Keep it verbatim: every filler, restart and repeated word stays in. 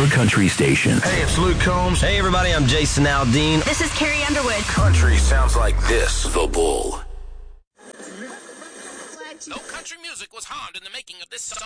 your country station. Hey, it's Luke Combs. Hey, everybody, I'm Jason Aldean. This is Carrie Underwood. Country sounds like this. The Bull. No country music was harmed in the making of this song.